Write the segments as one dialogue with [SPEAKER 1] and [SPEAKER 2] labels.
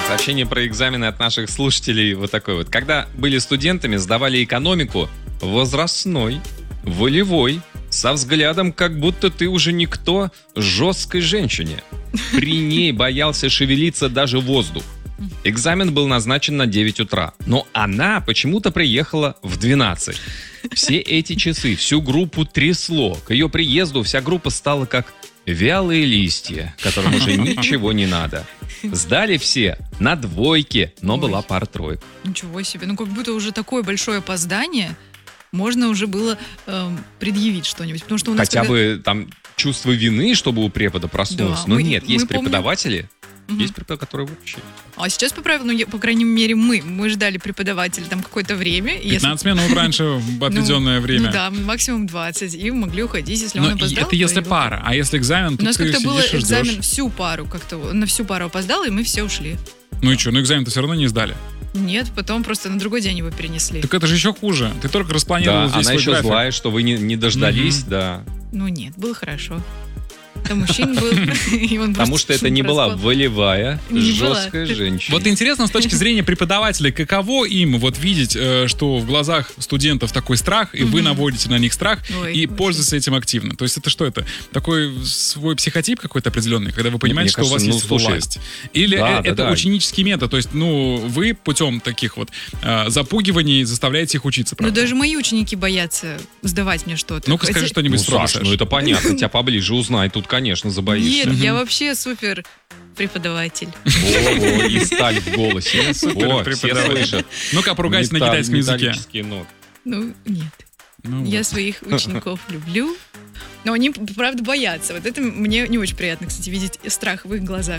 [SPEAKER 1] Сообщение про экзамены от наших слушателей вот такое вот. Когда были студентами, сдавали экономику, возрастной, волевой, со взглядом, как будто ты уже никто, жесткой женщине. При ней боялся шевелиться даже воздух. Экзамен был назначен на 9 утра, но она почему-то приехала в 12. Все эти часы всю группу трясло. К ее приезду вся группа стала как вялые листья, которым уже ничего не надо. Сдали все на двойке, но была пара-тройка.
[SPEAKER 2] Ничего себе. Ну, как будто уже такое большое опоздание можно уже было предъявить что-нибудь. Потому что у нас
[SPEAKER 1] хотя бы там чувство вины, чтобы у препода проснулось.
[SPEAKER 2] Да,
[SPEAKER 1] но нет, есть
[SPEAKER 2] помним...
[SPEAKER 1] преподаватели, есть преподаватели, которые вообще...
[SPEAKER 2] А сейчас, по крайней мере, мы ждали преподавателя там какое-то время.
[SPEAKER 3] 15 минут раньше в отведенное время.
[SPEAKER 2] Ну да, максимум 20. И могли уходить, если он опоздал.
[SPEAKER 3] Это если пара, а если экзамен, то
[SPEAKER 2] у нас
[SPEAKER 3] ты
[SPEAKER 2] как-то было
[SPEAKER 3] сидишь и
[SPEAKER 2] экзамен
[SPEAKER 3] ждешь.
[SPEAKER 2] всю пару, как-то на всю пару опоздал, и мы все ушли.
[SPEAKER 3] Ну и что, экзамен-то все равно не сдали.
[SPEAKER 2] Нет, потом просто на другой день его перенесли.
[SPEAKER 3] Так это же еще хуже. Ты только распланировал
[SPEAKER 1] Да,
[SPEAKER 3] весь
[SPEAKER 1] она
[SPEAKER 3] свой
[SPEAKER 1] еще
[SPEAKER 3] график.
[SPEAKER 1] злая, что вы не дождались, да.
[SPEAKER 2] Ну нет, было хорошо. Там мужчина был, и он
[SPEAKER 1] Потому что это не была волевая, жесткая женщина.
[SPEAKER 3] Вот интересно с точки зрения преподавателей, каково им вот видеть, что в глазах студентов такой страх, и вы наводите на них страх, и пользуются этим активно. То есть это что это? Такой свой психотип какой-то определенный, когда вы понимаете, что у вас есть власть? Или это ученический метод? То есть, вы путем таких вот запугиваний заставляете их учиться, правда?
[SPEAKER 2] Ну даже мои ученики боятся сдавать мне что-то.
[SPEAKER 3] Ну-ка скажи что-нибудь строго,
[SPEAKER 1] Саш, ну это понятно, тебя поближе узнай, тут, конечно, забоишься.
[SPEAKER 2] Нет, я вообще супер преподаватель.
[SPEAKER 1] О, и сталь в голосе. О, все слышат.
[SPEAKER 3] Ну-ка, поругайся на китайском языке.
[SPEAKER 2] Ну, нет. Я своих учеников люблю, но они, правда, боятся. Вот это мне не очень приятно, кстати, видеть страх в их глазах.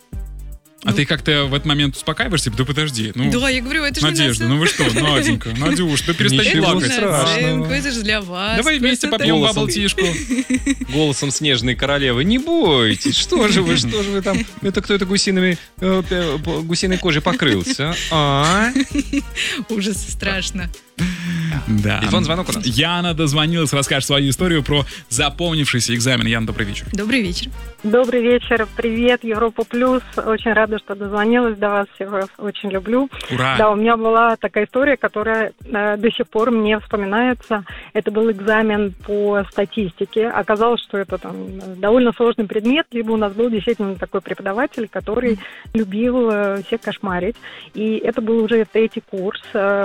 [SPEAKER 3] А ты как-то в этот момент успокаиваешься? Да подожди.
[SPEAKER 2] Да, я говорю, это же
[SPEAKER 3] Надежда, ну вы что, Наденька, Надюш, ты перестань плакать.
[SPEAKER 2] Это же для вас.
[SPEAKER 3] Давай вместе попьем бабл-тишку.
[SPEAKER 1] Голосом снежной королевы. Не бойтесь, что же вы там? Это кто это гусиной кожей покрылся?
[SPEAKER 2] Ужас, страшно.
[SPEAKER 3] Да.
[SPEAKER 1] Телефон, звонок у нас.
[SPEAKER 3] Яна дозвонилась, расскажет свою историю про запомнившийся экзамен. Яна, добрый вечер.
[SPEAKER 2] Добрый вечер.
[SPEAKER 4] Добрый вечер. Привет, Европа Плюс. Очень рада, что дозвонилась до вас. Я вас очень люблю.
[SPEAKER 3] Ура!
[SPEAKER 4] Да, у меня была такая история, которая до сих пор мне вспоминается. Это был экзамен по статистике. Оказалось, что это там довольно сложный предмет, либо у нас был действительно такой преподаватель, который любил всех кошмарить. И это был уже третий курс.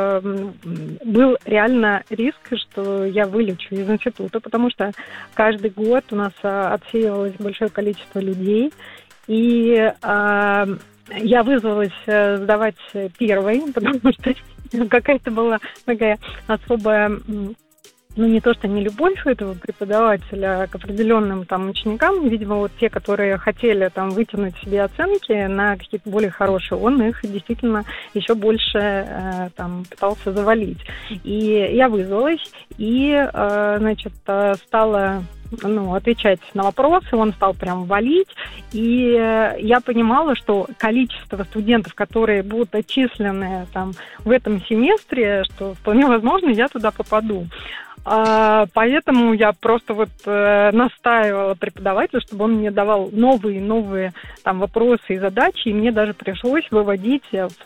[SPEAKER 4] Был реально риск, что я вылечу из института, потому что каждый год у нас отсеивалось большое количество людей, и я вызвалась сдавать первой, потому что какая-то была такая особая, не то что не любовь у этого преподавателя к определенным там ученикам, видимо, вот те, которые хотели там вытянуть себе оценки на какие-то более хорошие, он их действительно еще больше там пытался завалить. И я вызвалась и, стала отвечать на вопросы, он стал прям валить, и я понимала, что количество студентов, которые будут отчислены там в этом семестре, что вполне возможно, я туда попаду. Поэтому я просто настаивала преподавателю, чтобы он мне давал новые там вопросы и задачи, и мне даже пришлось выводить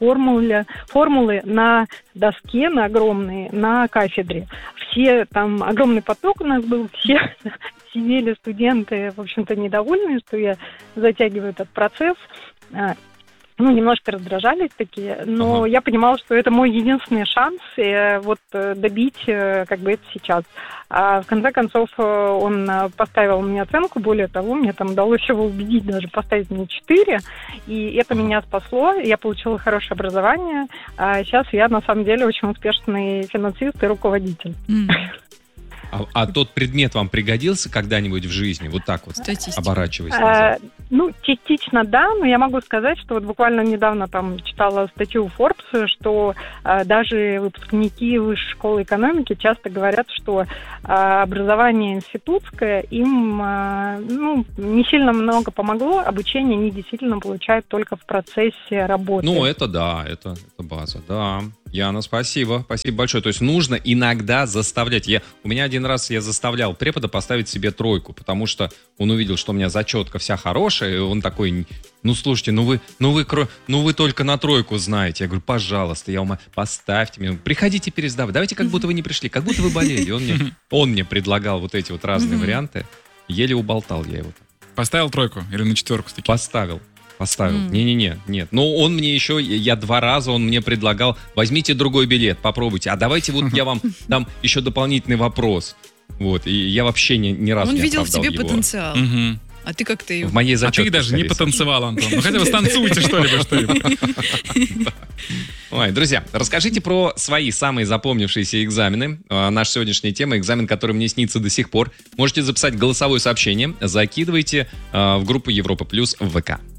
[SPEAKER 4] формулы на доске, на огромной, на кафедре. Все там, огромный поток у нас был, все сидели студенты, в общем-то, недовольные, что я затягиваю этот процесс. Немножко раздражались такие, но я понимала, что это мой единственный шанс добить это сейчас. А в конце концов он поставил мне оценку, более того, мне там удалось его убедить даже поставить мне 4, и это меня спасло, я получила хорошее образование, а сейчас я на самом деле очень успешный финансист и руководитель.
[SPEAKER 1] А тот предмет вам пригодился когда-нибудь в жизни? Вот так вот, оборачиваясь назад.
[SPEAKER 4] Частично да, но я могу сказать, что буквально недавно там читала статью в Forbes, что даже выпускники высшей школы экономики часто говорят, что образование институтское им не сильно много помогло, обучение они действительно получают только в процессе работы.
[SPEAKER 1] Это да, это база, да. Яна, спасибо. Спасибо большое. То есть нужно иногда заставлять. У меня один раз я заставлял препода поставить себе 3, потому что он увидел, что у меня зачетка вся хорошая, и он такой: ну, слушайте, вы только на 3 знаете. Я говорю: пожалуйста, поставьте мне. Приходите пересдавать. Давайте, как будто вы не пришли, как будто вы болели. Он мне предлагал вот эти вот разные варианты. Еле уболтал я его.
[SPEAKER 3] Поставил 3 или на 4 таки?
[SPEAKER 1] Поставил. Не-не-не, нет. Но он мне еще, я 2 раза, он мне предлагал: возьмите другой билет, попробуйте. А давайте вот я вам дам еще дополнительный вопрос. Вот, и я вообще ни разу
[SPEAKER 2] он
[SPEAKER 1] не
[SPEAKER 2] видел в
[SPEAKER 1] оправдал
[SPEAKER 2] тебе
[SPEAKER 1] его.
[SPEAKER 2] потенциал. А ты как-то его...
[SPEAKER 1] В моей зачетке,
[SPEAKER 3] ты даже не потанцевал, Антон. Ну хотя бы станцуйте что-либо.
[SPEAKER 1] Ой, друзья, расскажите про свои самые запомнившиеся экзамены. Наша сегодняшняя тема — экзамен, который мне снится до сих пор. Можете записать голосовое сообщение, закидывайте в группу Европа Плюс в ВК.